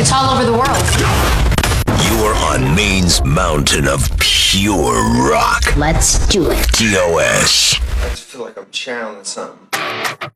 It's all over the world. You are on Maine's mountain of pure rock. Let's do it. TOS. I just feel like I'm channeling something.